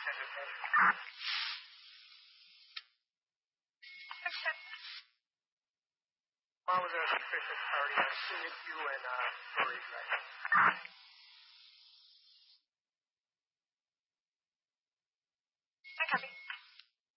Tomorrow was a Christmas party. I assume it's you and Marie, right? I copy.